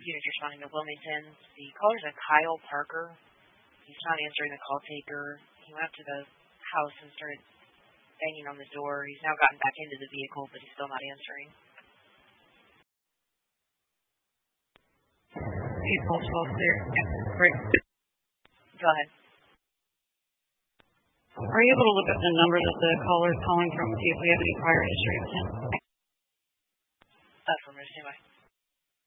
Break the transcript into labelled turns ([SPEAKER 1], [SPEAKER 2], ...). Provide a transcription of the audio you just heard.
[SPEAKER 1] unit responding to Wilmington. The caller's a Kyle Parker. He's not answering the call taker. He went up to the house and started banging on the door. He's now gotten back into the vehicle, but he's still not answering.
[SPEAKER 2] People 12 there. Great.
[SPEAKER 1] Go ahead.
[SPEAKER 2] Are you able to look up the number that the caller is calling from and see if we have any prior history with him?
[SPEAKER 1] Affirmative. Anyway.